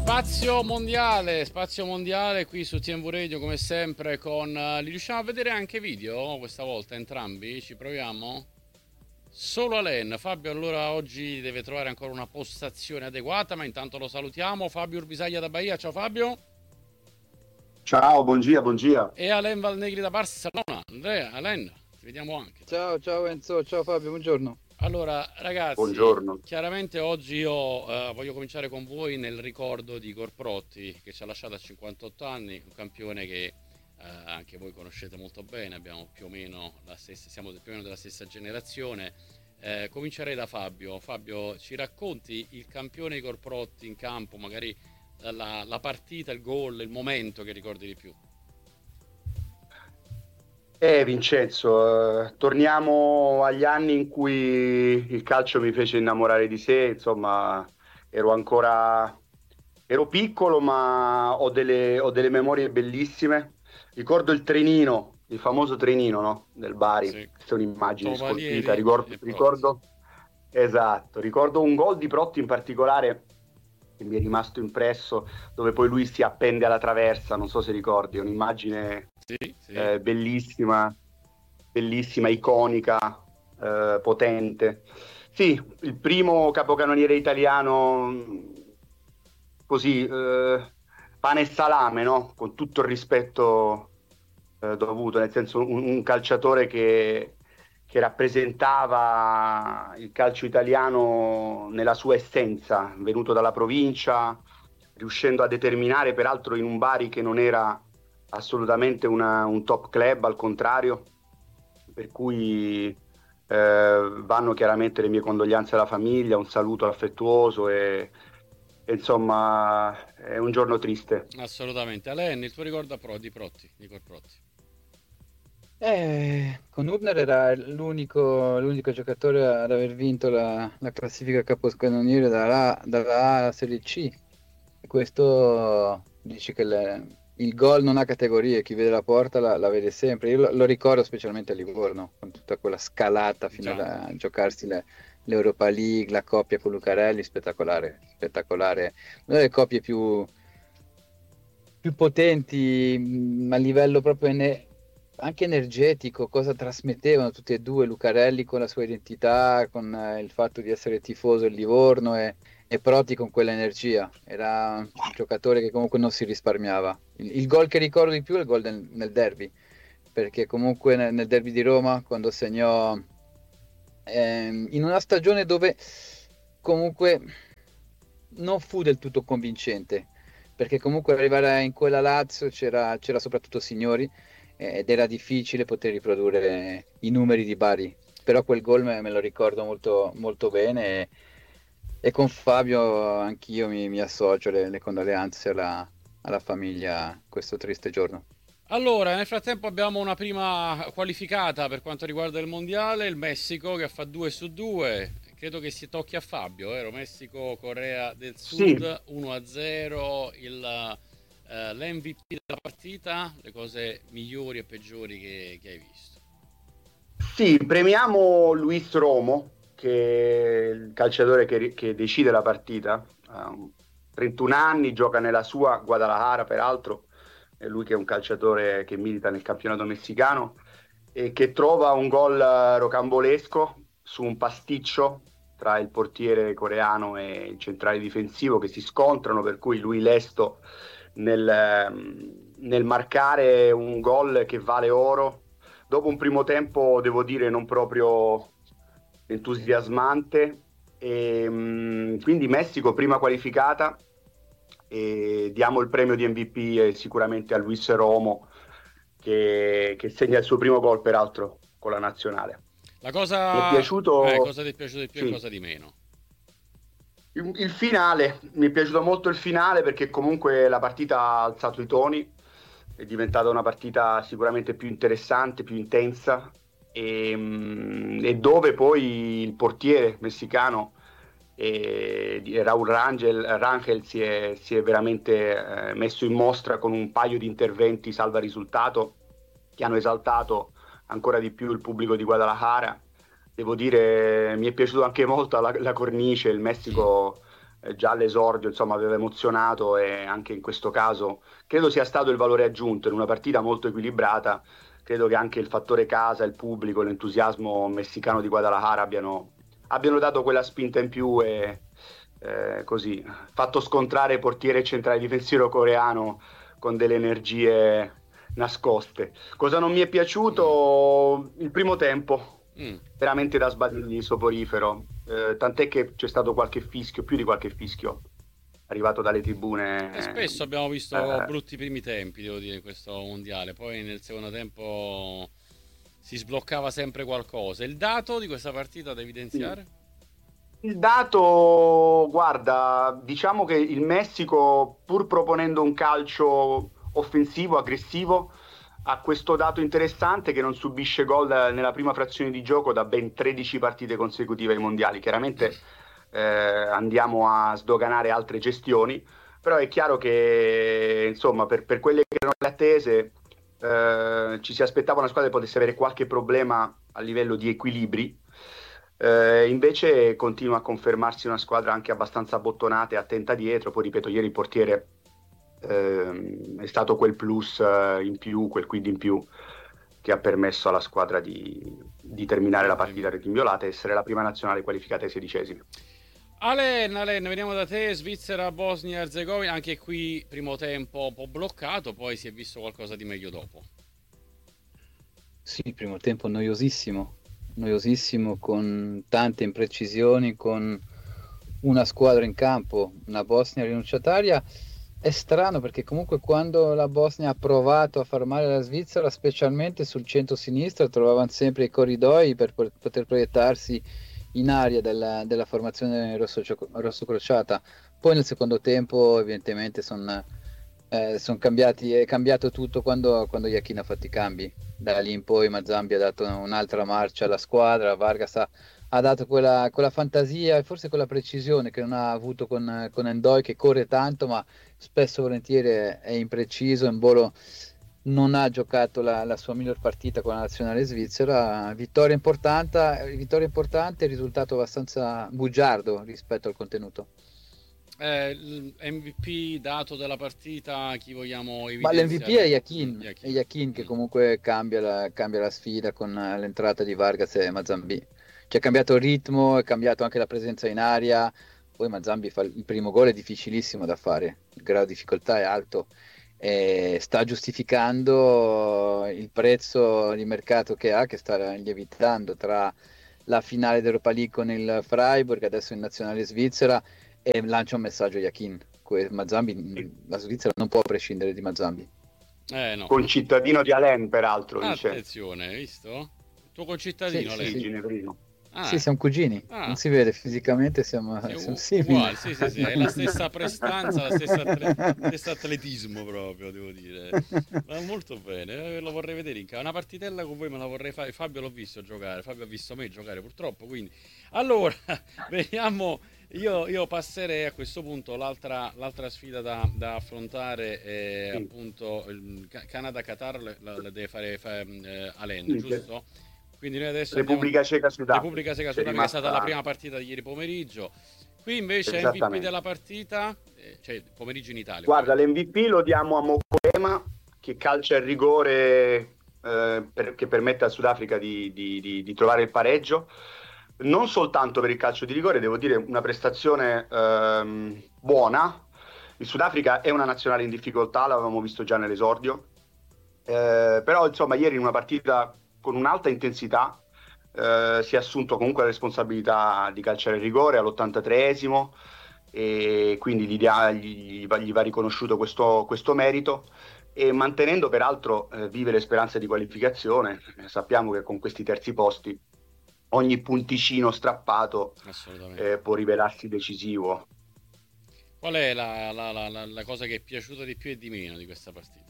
Spazio mondiale qui su TMV Radio come sempre con... li riusciamo a vedere anche video questa volta entrambi? Ci proviamo? Solo Alain. Fabio allora oggi deve trovare ancora una postazione adeguata, ma intanto lo salutiamo. Fabio Urbisaglia da Bahia, ciao Fabio. Ciao, buongiorno. E Alain Valnegri da Barcellona. Andrea, Alain, ti vediamo anche. Ciao Enzo, ciao Fabio, buongiorno. Allora ragazzi, Buongiorno. chiaramente oggi io voglio cominciare con voi nel ricordo di Igor Protti, che ci ha lasciato a 58 anni, un campione che anche voi conoscete molto bene, abbiamo più o meno siamo più o meno della stessa generazione. Comincerei da Fabio. Fabio, ci racconti il campione Igor Protti in campo, magari la partita, il gol, il momento che ricordi di più? Vincenzo, torniamo agli anni in cui il calcio mi fece innamorare di sé, insomma, ero piccolo, ma ho delle memorie bellissime. Ricordo il trenino, il famoso trenino, no? Del Bari, Sì. questa è un'immagine Tovalieri scolpita, e Protti. esatto, ricordo un gol di Protti in particolare che mi è rimasto impresso, dove poi lui si appende alla traversa, non so se ricordi, è un'immagine Sì. bellissima, iconica, potente. Sì, il primo capocannoniere italiano, così, pane e salame, no? Con tutto il rispetto dovuto, nel senso un calciatore che rappresentava il calcio italiano nella sua essenza, venuto dalla provincia, riuscendo a determinare peraltro in un Bari che non era assolutamente un top club, al contrario, per cui vanno chiaramente le mie condoglianze alla famiglia, un saluto affettuoso e insomma è un giorno triste. Assolutamente. Alain, il tuo ricordo di Protti, di Igor Protti? Con Hübner era l'unico giocatore ad aver vinto la classifica capocannoniere dalla A alla Serie C. E questo dice che il gol non ha categorie, chi vede la porta la vede sempre. Io lo ricordo specialmente a Livorno, con tutta quella scalata fino a giocarsi l'Europa League, la coppia con Lucarelli, spettacolare. Una delle coppie più potenti a livello proprio anche energetico, cosa trasmettevano tutti e due, Lucarelli con la sua identità, con il fatto di essere tifoso del Livorno e Proti con quella energia. Era un giocatore che comunque non si risparmiava. Il gol che ricordo di più è il gol nel derby, perché comunque nel derby di Roma, quando segnò in una stagione dove comunque non fu del tutto convincente, perché comunque arrivare in quella Lazio c'era soprattutto Signori ed era difficile poter riprodurre i numeri di Bari, però quel gol me lo ricordo molto, molto bene e con Fabio anch'io mi associo le condoglianze alla famiglia questo triste giorno. Allora, nel frattempo abbiamo una prima qualificata per quanto riguarda il mondiale, il Messico che fa 2-2. Credo che si tocchi a Fabio, vero? Messico, Corea del Sì, Sud, 1-0, l'MVP della partita, le cose migliori e peggiori che hai visto. sì, premiamo Luis Romo, che è il calciatore che decide la partita. Ha 31 anni, gioca nella sua Guadalajara, peraltro. È lui che è un calciatore che milita nel campionato messicano e che trova un gol rocambolesco su un pasticcio tra il portiere coreano e il centrale difensivo che si scontrano, per cui lui lesto nel marcare un gol che vale oro. Dopo un primo tempo, devo dire, non proprio entusiasmante, quindi Messico prima qualificata e diamo il premio di MVP sicuramente a Luis Romo che segna il suo primo gol peraltro con la nazionale. La Mi è cosa, piaciuto, cosa ti è piaciuto di più e sì, cosa di meno? il finale, mi è piaciuto molto il finale perché comunque la partita ha alzato i toni, è diventata una partita sicuramente più interessante, più intensa e dove poi il portiere messicano Raúl Rangel si è veramente messo in mostra con un paio di interventi salva risultato che hanno esaltato ancora di più il pubblico di Guadalajara. Devo dire, mi è piaciuto anche molto la cornice, il Messico già all'esordio insomma aveva emozionato, e anche in questo caso credo sia stato il valore aggiunto in una partita molto equilibrata. Credo che anche il fattore casa, il pubblico, l'entusiasmo messicano di Guadalajara abbiano dato quella spinta in più, e così fatto scontrare portiere centrale difensivo coreano con delle energie nascoste. Cosa non mi è piaciuto? Il primo tempo, Mm. veramente da sbadigli soporifero, tant'è che c'è stato qualche fischio, più di qualche fischio arrivato dalle E tribune. spesso abbiamo visto eh, brutti primi tempi, devo dire, in questo mondiale. Poi nel secondo tempo si sbloccava sempre qualcosa. Il dato di questa partita da sì. evidenziare? Il dato, guarda, diciamo che il Messico, pur proponendo un calcio offensivo, aggressivo, ha questo dato interessante che non subisce gol nella prima frazione di gioco da ben 13 partite consecutive ai mondiali. Chiaramente andiamo a sdoganare altre gestioni, però è chiaro che, insomma, per quelle che erano le attese, ci si aspettava una squadra che potesse avere qualche problema a livello di equilibri. Invece continua a confermarsi una squadra anche abbastanza bottonata e attenta dietro. Poi ripeto, ieri il portiere è stato quel plus in più, quel quid in più che ha permesso alla squadra di terminare la partita rinviolata e essere la prima nazionale qualificata ai 16esimi. Alen, veniamo da te, Svizzera, Bosnia Erzegovina, anche qui primo tempo un po' bloccato, poi si è visto qualcosa di meglio dopo. Sì, il primo tempo noiosissimo con tante imprecisioni, con una squadra in campo, una Bosnia rinunciataria. È strano perché comunque quando la Bosnia ha provato a far male alla Svizzera, specialmente sul centro-sinistra, trovavano sempre i corridoi per poter proiettarsi in aria della formazione rosso-crociata. Poi nel secondo tempo evidentemente sono cambiati, è cambiato tutto quando Iachino ha fatto i cambi. Da lì in poi Mazzambi ha dato un'altra marcia alla squadra, Vargas ha dato quella fantasia e forse quella precisione che non ha avuto con Endoi, che corre tanto ma spesso e volentieri è impreciso. In volo non ha giocato la sua miglior partita con la nazionale svizzera. Vittoria importante, risultato abbastanza bugiardo rispetto al contenuto. MVP dato della partita, chi vogliamo Ma l'MVP è evidenziare? È Iachino. Yakin che Mm. comunque cambia la sfida con l'entrata di Vargas e Mazambi. Cioè è cambiato il ritmo, è cambiato anche la presenza in aria. Poi Mazambi fa il primo gol, è difficilissimo da fare, il grado di difficoltà è alto e sta giustificando il prezzo di mercato che ha, che sta lievitando tra la finale d'Europa League con il Freiburg, adesso in nazionale svizzera, e lancia un messaggio a Yakin. Mazzambi, la Svizzera non può prescindere di Mazzambi. No. Concittadino di Alain, peraltro, dice. Attenzione, hai visto? Tuo Sì, concittadino, sì, Alen. sì. Ginevrino. Sì, Ah, siamo cugini, non ah. si vede fisicamente, siamo simili. Uguale, sì, sì, sì, è la stessa prestanza, stesso atletismo proprio, devo dire. Ma molto bene, lo vorrei vedere in casa. Una partitella con voi me la vorrei fare. Fabio l'ho visto giocare, Fabio ha visto me giocare purtroppo, quindi... Allora, vediamo, io passerei a questo punto l'altra sfida da affrontare, è Sì, appunto il Canada-Qatar, la deve fare Alain, sì, giusto? Quindi noi adesso andiamo... Repubblica Ceca Sudafrica, Repubblica Ceca c'è Sudafrica è stata la rimasta prima partita di ieri pomeriggio. Qui invece MVP esattamente. della partita, cioè pomeriggio in Italia Guarda, ovviamente. l'MVP lo diamo a Mokoema, che calcia il rigore, che permette al Sudafrica di trovare il pareggio. Non soltanto per il calcio di rigore, devo dire una prestazione buona. Il Sudafrica è una nazionale in difficoltà, l'avevamo visto già nell'esordio. Però insomma ieri in una partita con un'alta intensità si è assunto comunque la responsabilità di calciare il rigore all'83esimo, e quindi gli va riconosciuto questo merito, e mantenendo peraltro vive le speranze di qualificazione. Sappiamo che con questi terzi posti ogni punticino strappato Assolutamente. può rivelarsi decisivo. Qual è la cosa che è piaciuta di più e di meno di questa partita?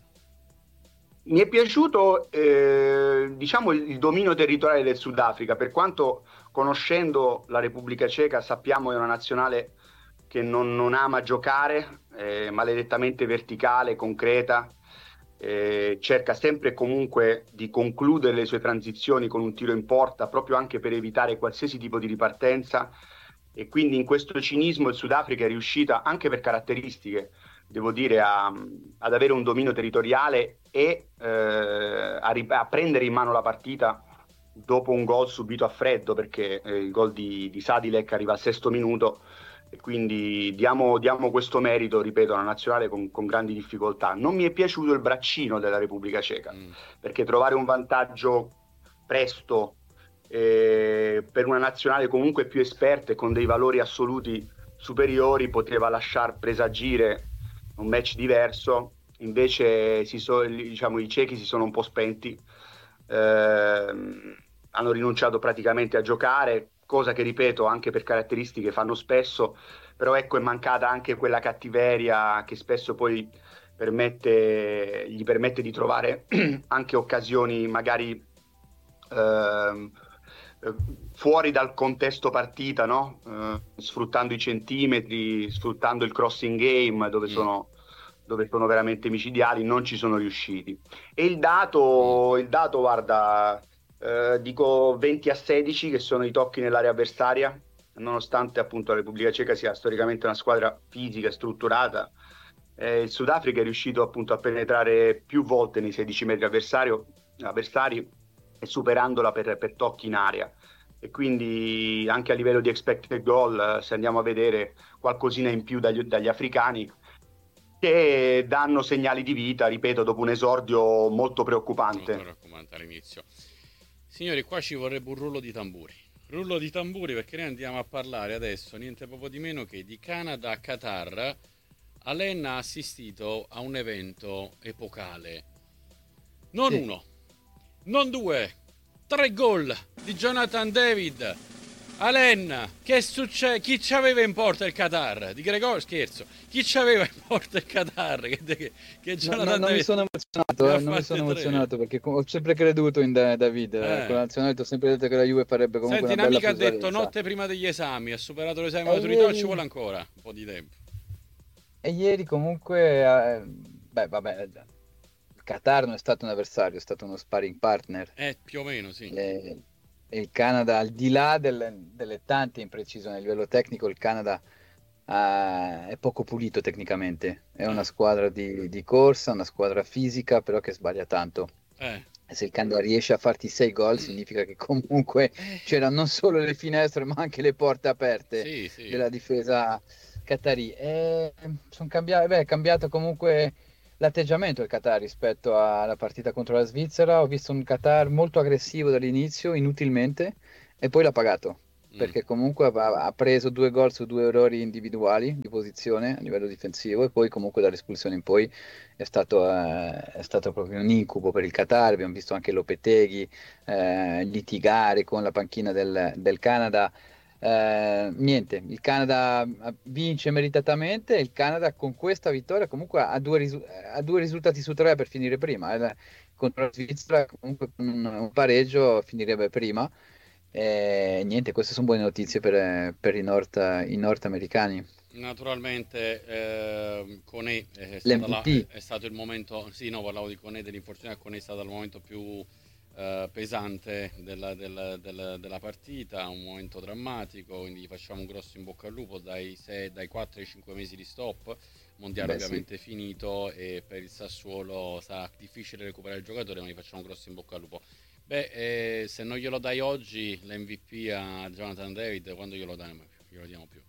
Mi è piaciuto, diciamo, il dominio territoriale del Sudafrica, per quanto conoscendo la Repubblica Ceca sappiamo che è una nazionale che non ama giocare, maledettamente verticale, concreta, cerca sempre e comunque di concludere le sue transizioni con un tiro in porta, proprio anche per evitare qualsiasi tipo di ripartenza, e quindi in questo cinismo il Sudafrica è riuscita, anche per caratteristiche, devo dire, ad avere un dominio territoriale e a prendere in mano la partita dopo un gol subito a freddo, perché il gol di Sadilek arriva al 6° minuto, e quindi diamo questo merito, ripeto, alla nazionale con grandi difficoltà. Non mi è piaciuto il braccino della Repubblica Ceca, perché trovare un vantaggio presto per una nazionale comunque più esperta e con dei valori assoluti superiori poteva lasciar presagire un match diverso. Invece diciamo, i cechi si sono un po' spenti, hanno rinunciato praticamente a giocare, cosa che, ripeto, anche per caratteristiche fanno spesso, però ecco, è mancata anche quella cattiveria che spesso poi gli permette di trovare anche occasioni magari ehm, fuori dal contesto partita, no? Sfruttando i centimetri, sfruttando il crossing game dove sono veramente micidiali. Non ci sono riusciti. E il dato, guarda, dico 20-16, che sono i tocchi nell'area avversaria, nonostante appunto la Repubblica Ceca sia storicamente una squadra fisica e strutturata. Il Sudafrica è riuscito appunto a penetrare più volte nei 16 metri avversari e superandola per tocchi in area. E quindi anche a livello di expected goal, se andiamo a vedere, qualcosina in più dagli africani, che danno segnali di vita, ripeto, dopo un esordio molto preoccupante. Molto preoccupante all'inizio. Signori, qua ci vorrebbe un rullo di tamburi. Rullo di tamburi, perché noi andiamo a parlare adesso niente poco di meno che di Canada-Qatar. Alain ha assistito a un evento epocale. Non uno, non 2, 3 gol di Jonathan David. Alain, che succede? Chi ci aveva in porta il Qatar? Di Gregor, scherzo. Chi ci aveva in porta il Qatar? Che Jonathan non mi sono emozionato, non mi sono emozionato perché ho sempre creduto in David. Con la nazionale ho sempre detto che la Juve farebbe comunque Senti, una bella un'amica ha detto plusvalenza. notte prima degli esami, ha superato l'esame di maturità, ci vuole ancora un po' di tempo. E ieri comunque, vabbè, il Qatar non è stato un avversario, è stato uno sparring partner. Più o meno, sì. E il Canada, al di là delle tante imprecisioni a livello tecnico, il Canada è poco pulito tecnicamente. È una squadra di corsa, una squadra fisica, però che sbaglia tanto. E se il Canada riesce a farti 6 gol, significa che comunque c'erano non solo le finestre, ma anche le porte aperte della difesa Qatari. È cambiato comunque l'atteggiamento del Qatar rispetto alla partita contro la Svizzera. Ho visto un Qatar molto aggressivo dall'inizio, inutilmente, e poi l'ha pagato, perché comunque ha preso 2 gol su 2 errori individuali di posizione a livello difensivo, e poi comunque dall'espulsione in poi è stato proprio un incubo per il Qatar. Abbiamo visto anche Lopetegui litigare con la panchina del Canada. Niente, il Canada vince meritatamente. Il Canada con questa vittoria comunque ha due risultati su 3 per finire prima. Contro la Svizzera comunque con un pareggio finirebbe prima. Niente, queste sono buone notizie per i nordamericani. Naturalmente Koné L'MVP. è stato il momento, sì, no, parlavo di Koné, dell'infortunio a Koné, è stato il momento più pesante della partita, un momento drammatico, quindi gli facciamo un grosso in bocca al lupo dai 4 ai 5 mesi di stop. Mondiale ovviamente finito, e per il Sassuolo sarà difficile recuperare il giocatore, ma gli facciamo un grosso in bocca al lupo. Se non glielo dai oggi l'MVP a Jonathan David, quando glielo diamo più?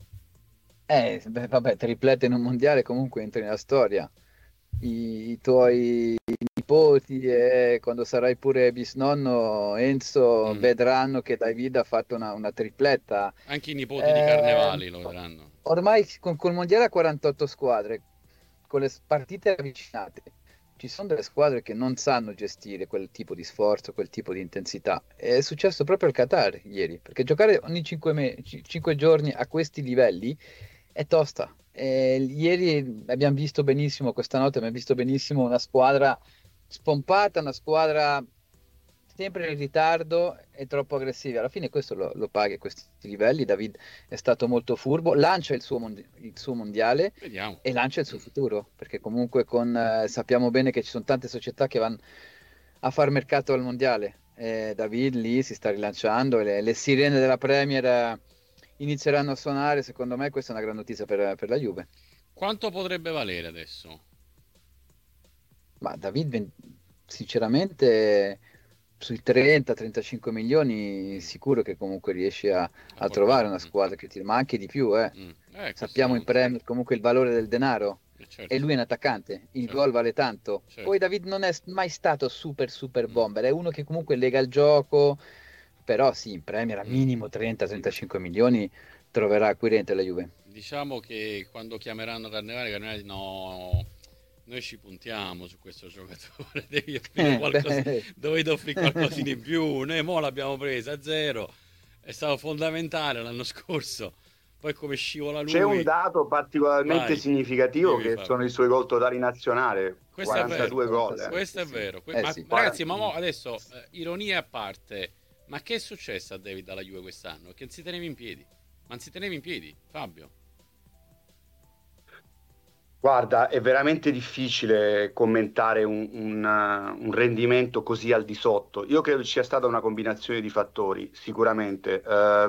Vabbè, triplete in un mondiale comunque entri nella storia. I tuoi nipoti, e quando sarai pure bisnonno, Enzo, vedranno che David ha fatto una tripletta. Anche i nipoti di Carnevali lo vedranno. Ormai col mondiale a 48 squadre, con le partite avvicinate, ci sono delle squadre che non sanno gestire quel tipo di sforzo, quel tipo di intensità. È successo proprio al Qatar ieri, perché giocare ogni 5 giorni a questi livelli è tosta. Ieri abbiamo visto benissimo, questa notte abbiamo visto benissimo una squadra spompata, una squadra sempre in ritardo e troppo aggressiva. Alla fine questo lo paghi a questi livelli. David è stato molto furbo, lancia il suo mondiale. Vediamo. E lancia il suo futuro, perché comunque sappiamo bene che ci sono tante società che vanno a far mercato al mondiale. David lì si sta rilanciando, le sirene della Premier inizieranno a suonare, secondo me questa è una gran notizia per la Juve. Quanto potrebbe valere adesso? Ma David, sinceramente, sui 30-35 milioni, sicuro che comunque riesci A a trovare portare? una squadra che ti, ma anche di più, eh. Sappiamo in Questo... Premier comunque il valore del denaro. E certo, lui è un attaccante, il certo, gol vale tanto. Poi certo. David non è mai stato super Mm, bomber, è uno che comunque lega il gioco, però sì, in Premier a mm. minimo 30-35 milioni troverà acquirente la Juve. Diciamo che quando chiameranno Carnevale no, noi ci puntiamo su questo giocatore, devi offrire qualcosa, Beh, dovete offrire qualcosina in più, noi mo l'abbiamo presa a zero, è stato fondamentale l'anno scorso, poi come scivola C'è un lui, dato particolarmente vai, significativo dimmi che Fabio. sono i suoi gol totali nazionale, Questo è vero, 42 gol. 46, questo sì, è sì. vero, ma Sì. ragazzi, ma mo adesso, ironia a parte, ma che è successo a David alla Juve quest'anno? Che non si teneva in piedi, ma non si teneva in piedi, Fabio. Guarda, è veramente difficile commentare un rendimento così al di sotto. Io credo ci sia stata una combinazione di fattori, sicuramente.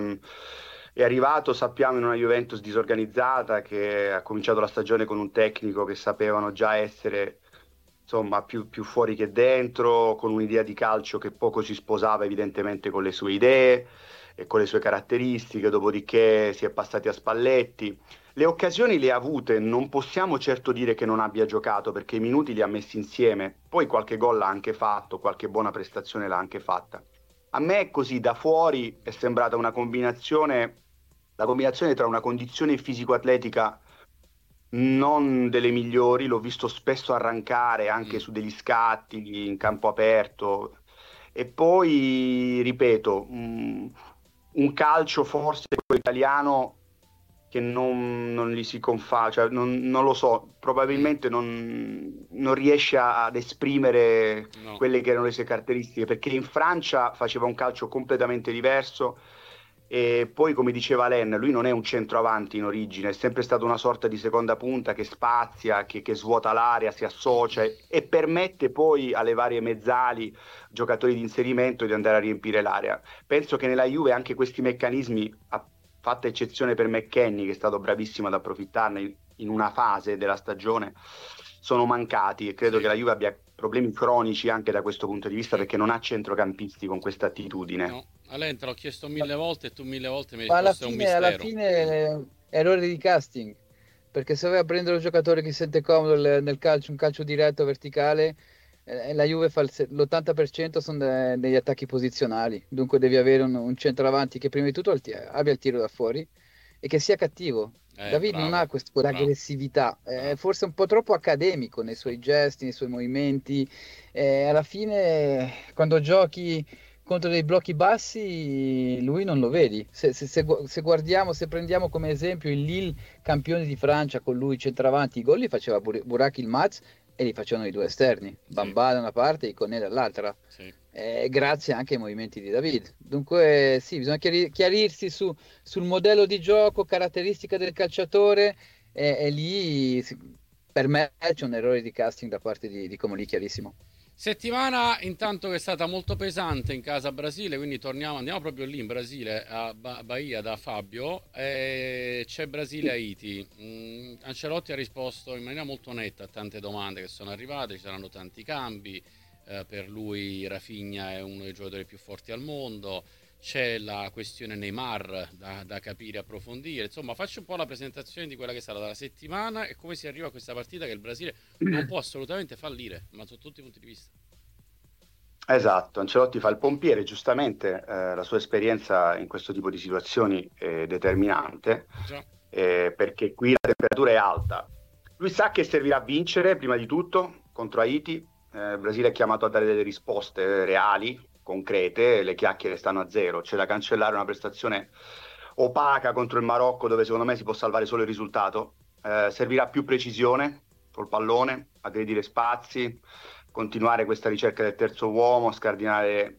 È arrivato, sappiamo, in una Juventus disorganizzata che ha cominciato la stagione con un tecnico che sapevano già essere, insomma, più fuori che dentro, con un'idea di calcio che poco si sposava evidentemente con le sue idee e con le sue caratteristiche, dopodiché si è passati a Spalletti. Le occasioni le ha avute, non possiamo certo dire che non abbia giocato perché i minuti li ha messi insieme, poi qualche gol l'ha anche fatto, qualche buona prestazione l'ha anche fatta. A me così da fuori è sembrata una combinazione, la combinazione tra una condizione fisico-atletica non delle migliori, l'ho visto spesso arrancare anche Mm, su degli scatti in campo aperto e poi, ripeto, un calcio forse quello italiano che non gli si confà, cioè non lo so, mm, probabilmente non riesce ad esprimere no. quelle che erano le sue caratteristiche, perché in Francia faceva un calcio completamente diverso e poi, come diceva Len, lui non è un centroavanti in origine, è sempre stato una sorta di seconda punta che spazia, che svuota l'area, si associa e permette poi alle varie mezzali, giocatori di inserimento, di andare a riempire l'area. Penso che nella Juve anche questi meccanismi, a fatta eccezione per McKennie, che è stato bravissimo ad approfittarne in una fase della stagione, sono mancati e credo che Sì, la Juve abbia problemi cronici anche da questo punto di vista sì. perché non ha centrocampisti con questa attitudine. No, Alain te l'ho chiesto 1000 volte e tu 1000 volte mi hai Ma risposto è un alla mistero. fine errore di casting, perché se vai a prendere un giocatore che si sente comodo nel calcio, un calcio diretto verticale, la Juve fa l'80% sono degli attacchi posizionali, dunque devi avere un centravanti che prima di tutto abbia il tiro da fuori e che sia cattivo. David non ha Bravo, bravo, quell'aggressività, è bravo. forse un po' troppo accademico nei Sì. suoi gesti, nei suoi movimenti. Alla fine, quando giochi contro dei blocchi bassi, lui non lo vedi. Se guardiamo, se prendiamo come esempio il Lille campione di Francia con lui centravanti, i gol li faceva Burak Yilmaz e li facevano i due esterni, Sì, Bambà da una parte e Iconé dall'altra. sì. Grazie anche ai movimenti di David. Dunque, sì, bisogna chiarirsi sul modello di gioco, caratteristica del calciatore, e lì per me c'è un errore di casting da parte di Comolli, chiarissimo. Settimana intanto che è stata molto pesante in casa Brasile, quindi andiamo proprio lì in Brasile, a Bahia da Fabio, e c'è Brasile-Haiti. Ancelotti ha risposto in maniera molto netta a tante domande che sono arrivate, ci saranno tanti cambi, per lui Rafinha è uno dei giocatori più forti al mondo, c'è la questione Neymar da capire e approfondire, insomma faccio un po' la presentazione di quella che sarà la settimana e come si arriva a questa partita che il Brasile non può assolutamente fallire, ma su tutti i punti di vista. Esatto, Ancelotti fa il pompiere, giustamente la sua esperienza in questo tipo di situazioni è determinante, Già. perché qui la temperatura è alta. Lui sa che servirà a vincere prima di tutto contro Haiti, il Brasile è chiamato a dare delle risposte reali, concrete, le chiacchiere stanno a zero, c'è da cancellare una prestazione opaca contro il Marocco dove secondo me si può salvare solo il risultato. Servirà più precisione col pallone, aggredire spazi, continuare questa ricerca del terzo uomo, scardinare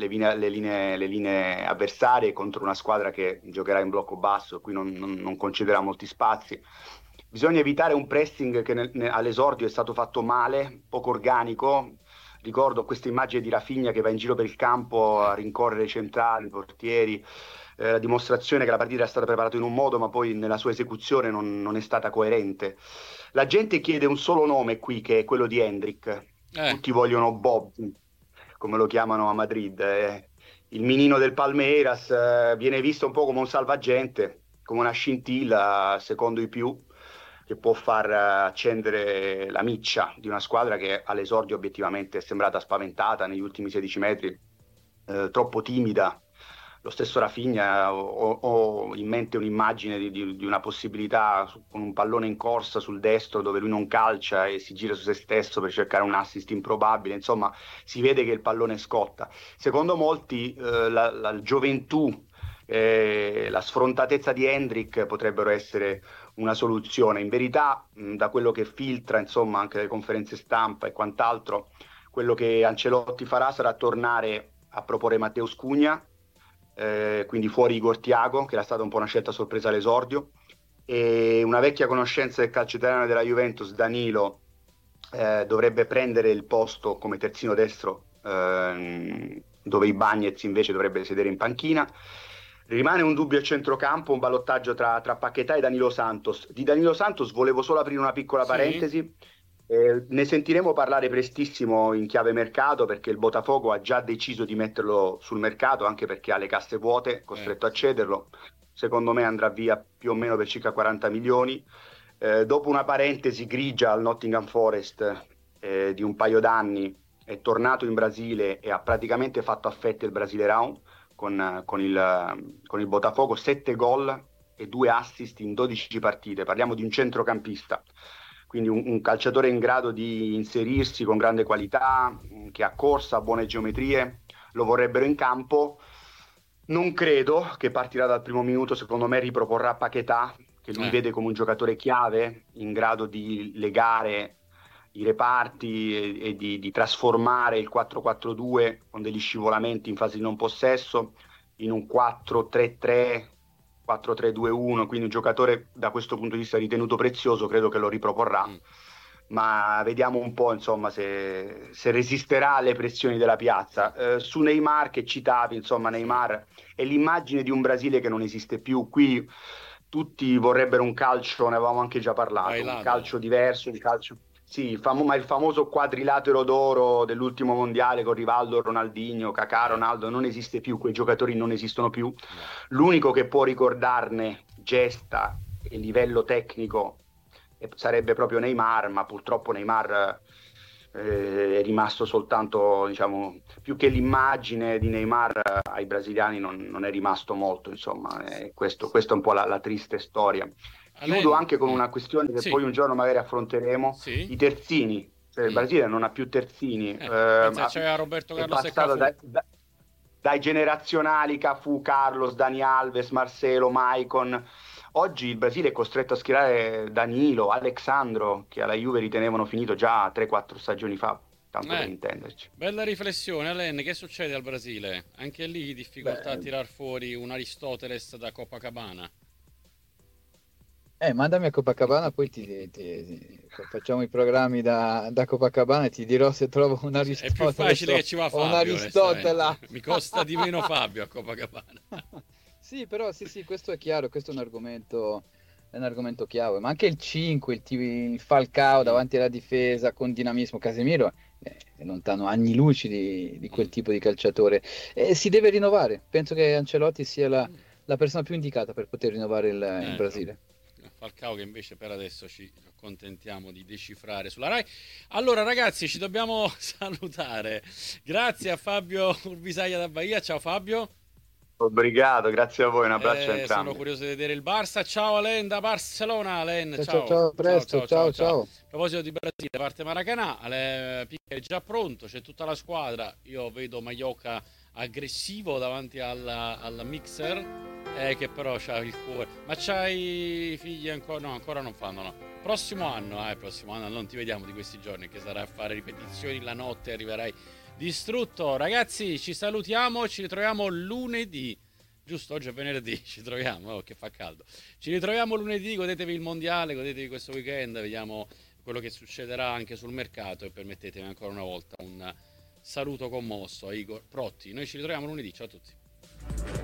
le linee avversarie contro una squadra che giocherà in blocco basso, qui non concederà molti spazi. Bisogna evitare un pressing che all'esordio è stato fatto male, poco organico, ricordo questa immagine di Rafinha che va in giro per il campo a rincorrere i centrali, i portieri, la dimostrazione che la partita è stata preparata in un modo, ma poi nella sua esecuzione non è stata coerente. La gente chiede un solo nome qui, che è quello di Hendrik. Tutti vogliono Bob, come lo chiamano a Madrid. Il minino del Palmeiras viene visto un po' come un salvagente, come una scintilla, secondo i più, che può far accendere la miccia di una squadra che all'esordio obiettivamente è sembrata spaventata negli ultimi 16 metri, troppo timida. Lo stesso Rafinha, ho in mente un'immagine di una possibilità con un pallone in corsa sul destro dove lui non calcia e si gira su se stesso per cercare un assist improbabile. Insomma, si vede che il pallone scotta. Secondo molti la gioventù, la sfrontatezza di Hendrik potrebbero essere una soluzione. In verità, da quello che filtra, insomma, anche le conferenze stampa e quant'altro, quello che Ancelotti farà sarà tornare a proporre Matheus Cugna, quindi fuori Igor Thiago, che era stata un po' una scelta sorpresa all'esordio, e una vecchia conoscenza del calcio italiano e della Juventus, Danilo, dovrebbe prendere il posto come terzino destro, dove Ibañez invece dovrebbe sedere in panchina. Rimane un dubbio a centrocampo, un ballottaggio tra Paquetá e Danilo Santos. Di Danilo Santos volevo solo aprire una piccola parentesi. Ne sentiremo parlare prestissimo in chiave mercato, perché il Botafogo ha già deciso di metterlo sul mercato, anche perché ha le casse vuote, costretto a cederlo. Secondo me andrà via più o meno per circa 40 milioni. Dopo una parentesi grigia al Nottingham Forest di un paio d'anni, è tornato in Brasile e ha praticamente fatto a fette il Brasile Round con il Botafogo, 7 gol e 2 assist in 12 partite. Parliamo di un centrocampista, quindi un calciatore in grado di inserirsi con grande qualità, che ha corsa, buone geometrie, lo vorrebbero in campo. Non credo che partirà dal primo minuto, secondo me riproporrà Paquetá, che lui vede come un giocatore chiave, in grado di legare i reparti e di trasformare il 4-4-2 con degli scivolamenti in fase di non possesso in un 4-3-3, 4-3-2-1, quindi un giocatore da questo punto di vista ritenuto prezioso. Credo che lo riproporrà, ma vediamo un po', insomma, se resisterà alle pressioni della piazza. Su Neymar, che citavi, insomma, Neymar è l'immagine di un Brasile che non esiste più. Qui tutti vorrebbero un calcio, ne avevamo anche già parlato, un calcio diverso, un calcio... Sì, ma il famoso quadrilatero d'oro dell'ultimo mondiale con Rivaldo, Ronaldinho, Kaká, Ronaldo non esiste più, quei giocatori non esistono più. L'unico che può ricordarne gesta e livello tecnico sarebbe proprio Neymar, ma purtroppo Neymar è rimasto soltanto, diciamo, più che l'immagine di Neymar ai brasiliani non è rimasto molto, insomma, questo è un po' la triste storia. Chiudo anche con una questione che poi un giorno magari affronteremo, i terzini. Cioè, il Brasile non ha più terzini. C'era Roberto Carlos e Cafu. Dai generazionali Cafu, Carlos, Dani Alves, Marcelo, Maicon. Oggi il Brasile è costretto a schierare Danilo, Alexandro, che alla Juve ritenevano finito già 3-4 stagioni fa, tanto per intenderci. Bella riflessione, Alen. Che succede al Brasile? Anche lì difficoltà a tirar fuori un Aristoteles da Copacabana? Mandami a Copacabana, poi facciamo i programmi da Copacabana e ti dirò se trovo un Aristotele. È più facile che ci va Fabio, un Aristotela. Mi costa di meno Fabio a Copacabana. Sì, però sì, questo è chiaro, questo è un argomento chiave, ma anche il 5, il Falcao davanti alla difesa con dinamismo. Casemiro è lontano anni luci di quel tipo di calciatore, e si deve rinnovare. Penso che Ancelotti sia la persona più indicata per poter rinnovare il Brasile. Falcao, che invece per adesso ci accontentiamo di decifrare sulla Rai. Allora ragazzi, ci dobbiamo salutare. Grazie a Fabio Urbisaglia da Bahia. Ciao Fabio. Obrigado, grazie a voi, un abbraccio a entrambi. Sono curioso di vedere il Barça. Ciao Alen da Barcellona. Alen, ciao, presto, ciao. A proposito di Brasile, parte Maracanã, Piqué è già pronto, c'è tutta la squadra. Io vedo Maioka aggressivo davanti al mixer, che però c'ha il cuore. Ma c'hai figli ancora? No, ancora non fanno, no. Prossimo anno non ti vediamo di questi giorni, che sarai a fare ripetizioni la notte, arriverai distrutto. Ragazzi, ci salutiamo, ci ritroviamo lunedì. Giusto, oggi è venerdì, ci troviamo, che fa caldo. Ci ritroviamo lunedì, godetevi il mondiale, godetevi questo weekend, vediamo quello che succederà anche sul mercato, e permettetemi ancora una volta un saluto commosso a Igor Protti. Noi ci ritroviamo lunedì, ciao a tutti.